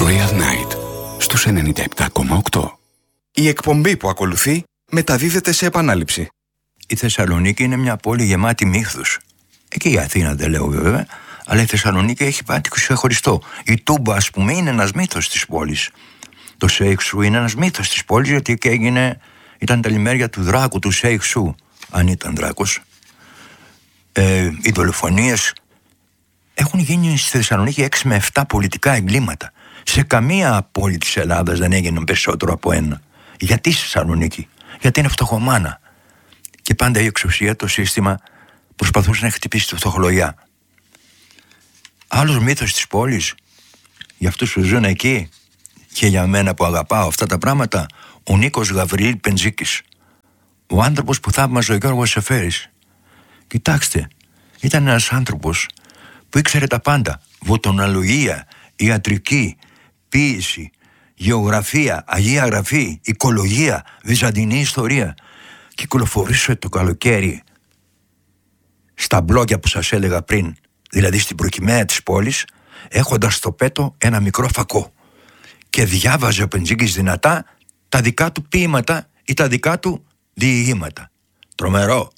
Royal Night στους 97,8. Η εκπομπή που ακολουθεί μεταδίδεται σε επανάληψη. Η Θεσσαλονίκη είναι μια πόλη γεμάτη μύθους. Και η Αθήνα δεν λέω βέβαια, αλλά η Θεσσαλονίκη έχει κάτι ξεχωριστό. Η Τούμπα, ας πούμε, είναι ένας μύθος της πόλης. Το Σέιχ Σου είναι ένας μύθος της πόλης, γιατί και ήταν τα λιμέρια του δράκου του Σέιχ Σου, αν ήταν δράκος. Οι δολοφονίες έχουν γίνει στη Θεσσαλονίκη 6 με 7 πολιτικά εγκλήματα. Σε καμία πόλη της Ελλάδας δεν έγιναν περισσότερο από ένα. Γιατί στη Θεσσαλονίκη? Γιατί είναι φτωχομάνα. Και πάντα η εξουσία, το σύστημα, προσπαθούσε να χτυπήσει τη φτωχολογιά. Άλλος μύθος της πόλης, για αυτούς που ζουν εκεί και για μένα που αγαπάω αυτά τα πράγματα, ο Νίκος Γαβριήλ Πεντζίκης. Ο άνθρωπος που θαύμαζε ο Γιώργος Σεφέρης. Κοιτάξτε, ήταν ένας άνθρωπος που ήξερε τα πάντα. Βοτονολογία, ιατρική, ποίηση, γεωγραφία, Αγία Γραφή, οικολογία, βυζαντινή ιστορία. Κυκλοφορούσε το καλοκαίρι στα μπλόγια που σας έλεγα πριν, δηλαδή στην προκυμαία της πόλης, έχοντας στο πέτο ένα μικρό φακό. Και διάβαζε ο Πεντζίκης δυνατά τα δικά του ποίηματα ή τα δικά του διηγήματα. Τρομερό.